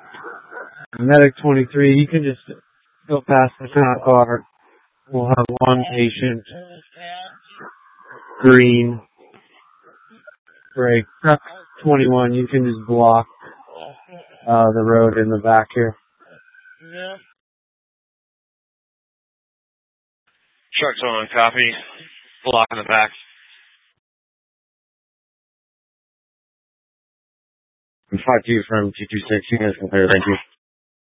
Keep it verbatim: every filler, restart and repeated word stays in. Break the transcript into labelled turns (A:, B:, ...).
A: Medic twenty-three, you can just go past the cop car. We'll have one patient. Green. Break. Truck twenty-one, you can just block uh, the road in the back here.
B: Yeah. Truck's on, copy. Block in the back.
A: five two from two two six, you guys can clear, thank you.